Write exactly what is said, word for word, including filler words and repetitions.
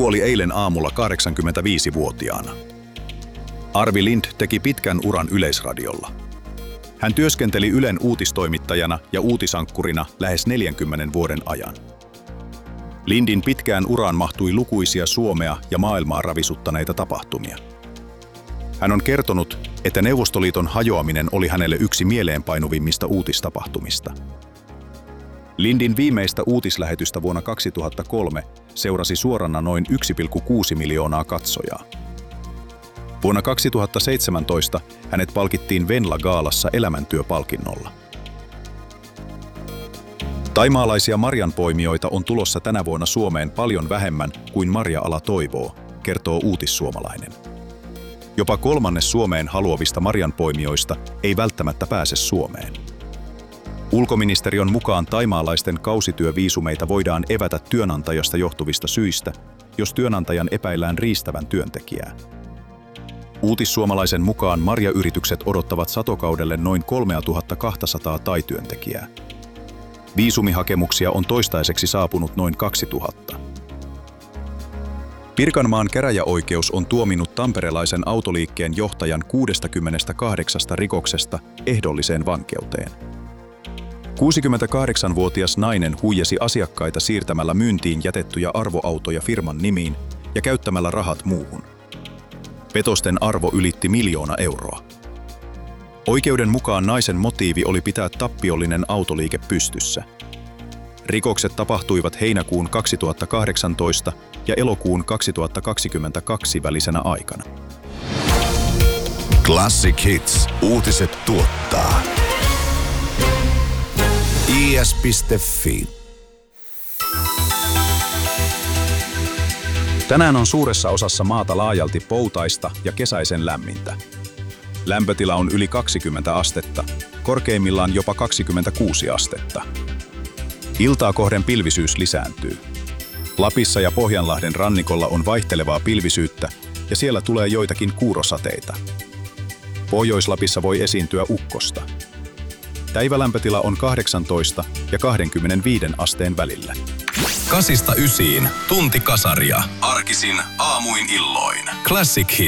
kuoli eilen aamulla kahdeksankymmentäviisivuotiaana. Arvi Lind teki pitkän uran Yleisradiolla. Hän työskenteli Ylen uutistoimittajana ja uutisankkurina lähes neljänkymmenen vuoden ajan. Lindin pitkään uraan mahtui lukuisia Suomea ja maailmaa ravisuttaneita tapahtumia. Hän on kertonut, että Neuvostoliiton hajoaminen oli hänelle yksi mieleenpainuvimmista uutistapahtumista. Lindin viimeistä uutislähetystä vuonna kaksituhattakolme seurasi suorana noin yksi pilkku kuusi miljoonaa katsojaa. Vuonna kaksituhattaseitsemäntoista hänet palkittiin Venla-gaalassa elämäntyöpalkinnolla. Taimaalaisia marjanpoimijoita on tulossa tänä vuonna Suomeen paljon vähemmän kuin marja-ala toivoo, kertoo Uutissuomalainen. Jopa kolmannes Suomeen haluavista marjanpoimijoista ei välttämättä pääse Suomeen. Ulkoministeriön mukaan taimaalaisten kausityöviisumeita voidaan evätä työnantajasta johtuvista syistä, jos työnantajan epäillään riistävän työntekijää. Uutissuomalaisen mukaan marjayritykset odottavat satokaudelle noin kolmetuhattakaksisataa tai-työntekijää. Viisumihakemuksia on toistaiseksi saapunut noin kaksituhatta. Pirkanmaan käräjäoikeus on tuominnut tamperelaisen autoliikkeen johtajan kuusikymmentäkahdeksan rikoksesta ehdolliseen vankeuteen. kuusikymmentäkahdeksanvuotias nainen huijasi asiakkaita siirtämällä myyntiin jätettyjä arvoautoja firman nimiin ja käyttämällä rahat muuhun. Petosten arvo ylitti miljoona euroa. Oikeuden mukaan naisen motiivi oli pitää tappiollinen autoliike pystyssä. Rikokset tapahtuivat heinäkuun kaksituhattakahdeksantoista ja elokuun kaksituhattakaksikymmentäkaksi välisenä aikana. Classic Hits. Uutiset tuottaa i s piste f i. Tänään on suuressa osassa maata laajalti poutaista ja kesäisen lämmintä. Lämpötila on yli kaksikymmentä astetta, korkeimmillaan jopa kaksikymmentäkuusi astetta. Iltaa kohden pilvisyys lisääntyy. Lapissa ja Pohjanlahden rannikolla on vaihtelevaa pilvisyyttä ja siellä tulee joitakin kuurosateita. Pohjois-Lapissa voi esiintyä ukkosta. Päivälämpötila on kahdeksantoista ja kaksikymmentäviisi asteen välillä. Kasista ysiin, tunti kasaria. Arkisin, aamuin illoin. Classic Hits.